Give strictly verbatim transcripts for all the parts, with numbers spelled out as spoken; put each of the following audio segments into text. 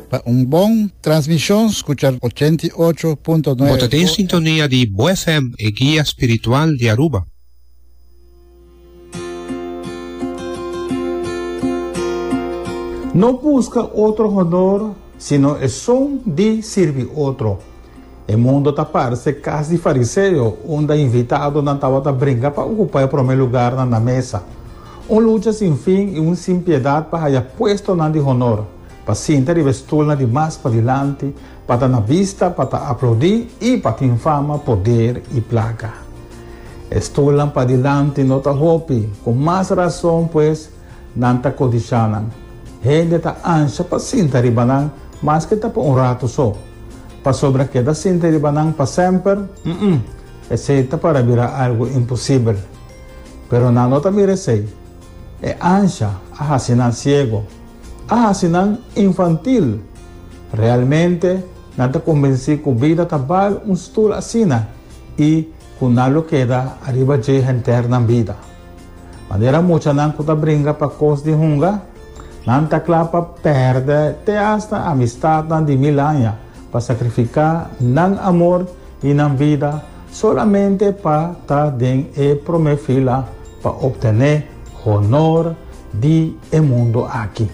para un buen transmisión, escuchar ochenta y ocho punto nueve. Botate en sintonía de Bo F M, el guía espiritual de Aruba. No busca otro honor, sino el son de servir otro. El mundo taparse casi fariseo, onde invitado não estava a brincar para ocupar o primeiro lugar na mesa. Uma luta sem fim e um sem piedade para ter puesto na de honor, para sentar e vestir na de mais para diante, para estar na vista, para estar aplaudir e para ter fama, poder e placa. Estulam para diante não está hopi, com mais razão, pois, não está codiciando. Gente está ansia para sentar e banang, mas que está por um rato só. Para sobre que da sentar e banang para sempre, mm é para virar algo impossível. Pero na nota merecei. É ansia, a hacinan ciego, a hacinan infantil. Realmente, nada convenci que a vida tabal um estudo assina e com nada queda arriba de interna vida. Maneira muita não que brinca para cos de hunga, não tá clapa perde até hasta amistade de mil anos para sacrificar não amor e não vida solamente para estar dentro e promer fila para obter honor de el mundo aqui.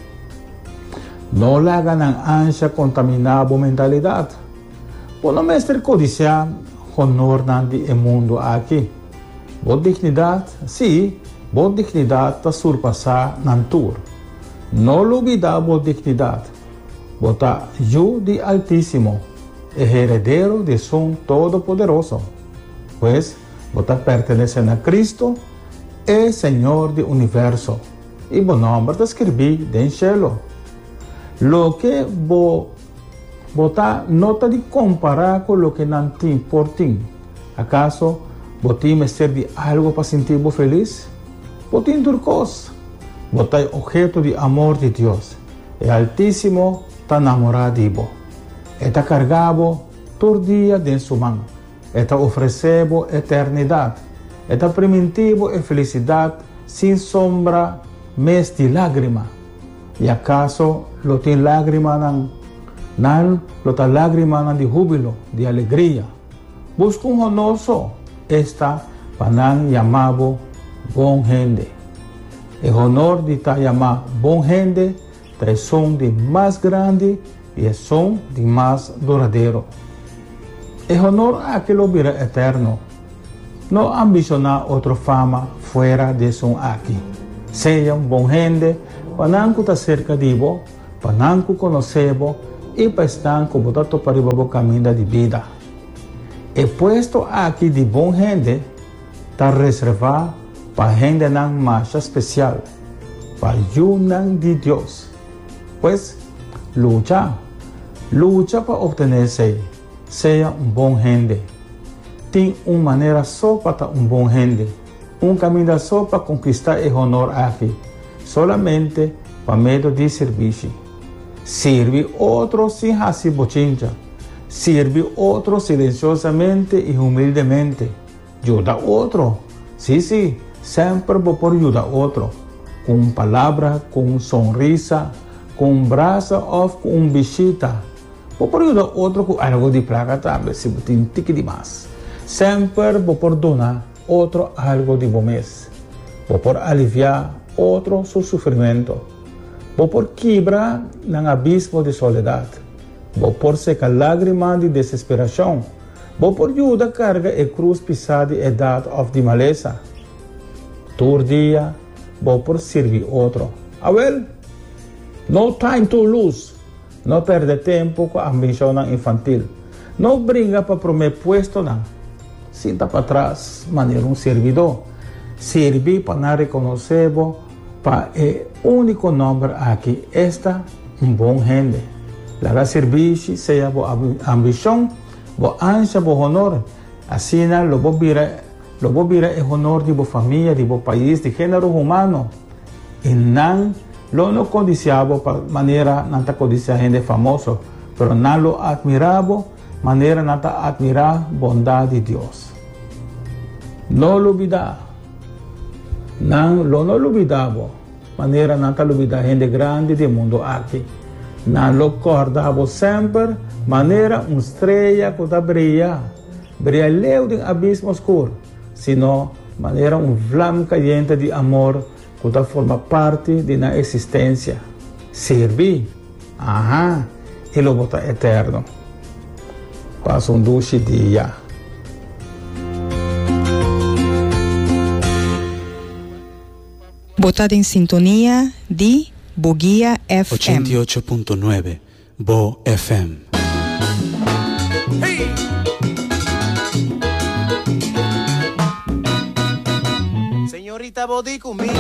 Não laga na ansia contaminar a mentalidade. Por não mestre codiciar honor de el mundo aqui. Boa dignidade, sim, boa dignidade está surpassar na tour. Não olvidar boa dignidade. Bota eu de Altíssimo, heredero de Son Todo-Poderoso. Pois, bota pertenecendo a Cristo, é Senhor do Universo. E bom nome está escrever em cielo. Lo que bo bota nota de comparar com lo que não tem por ti. Acaso botim ser de algo para sentir feliz? Botim turcos. Botai objeto de amor de Deus. É Altíssimo está enamorado de você. Está cargado todo dia de sua mão. Está oferecendo eternidade. Está primitivo e felicidade sem sombra, mês de lágrima. E acaso lo tem lágrima não? Não, lo tem lágrima não de júbilo, de alegria. Busca um honor só. Esta para não chamado bom gente. O honor de estar chamado bom gente é som de mais grande e é som de mais duradouro. O honor aquilo virá eterno. Não ambicionar outra fama fora de som aqui. Seja um bom gente, para não estar cerca de você, para não conhecer e para estar com você para o caminho de vida. O puesto aqui de bom gente está reservado para gente não mais especial, para o não de Deus. Pois, luta, luta para obter ser, seja um bom gente. Tem uma maneira só para estar um bom gente, um caminho só para conquistar o honor aqui, solamente para medo de serviço. Serve outro sem fazer bochincha, serve outro silenciosamente e humildemente, ajuda outro, sim, sim, sempre vou por ajudar outro, com palavra, com sonrisa, com um braço ou com um bichita. Vou por ajudar outro com algo de placa também, se tem tique demais. Sempre vou por donar outro algo de bom mês. Vou por aliviar outro seu sofrimento. Vou por quebrar num abismo de soledade. Vou por secar lágrimas de desesperação. Vou por ajudar a carga e cruz pisada de idade ou de maleza. Todo dia, vou por servir outro. Ah, well, no time to lose. Não perde tempo com a ambição infantil. Não brinca para prometer puesto, não. Sinta para trás, maneira um servidor. Servir para não reconhecer, para o único nome aqui, esta um bom gente. Lara serviço, seja boa ambição, boa ânsia, boa honor. Assim, lo vou virar, lo vou virar o honor de boa família, de bom país, de gênero humano. E não, lo não codiciava para maneira, não está codiciando gente famosa, pero não lo admirava, maneira não está admirar bondade de Deus. Não lo olvidar. Não, lo não olvidava, maneira não está olvidar gente grande do mundo aqui. Na lo acordavo sempre, maneira uma estrela que brilha, brilha leu de abismo escuro, sino maneira um flama caliente de amor que forma parte de na existência. Servir, aham, e lo bota eterno. Passa um doce dia. Botada em sintonia de Boguía F M. ochenta y ocho punto nueve, Bo F M. Hey. Señorita Bodicumi.